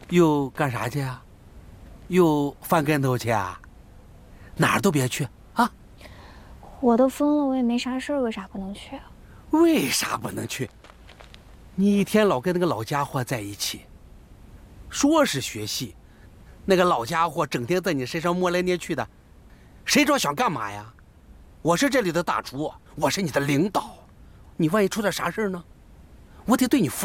又干啥去啊？又翻跟头去啊？哪儿都别去啊！ 我都疯了，我也没啥事儿，为啥不能去啊？ 为啥不能去？你一天老跟那个老家伙在一起，说是学戏，那个老家伙整天在你身上摸来捏去的，谁知道想干嘛呀？我是这里的大厨，我是你的领导，你万一出点啥事儿呢？我得对你负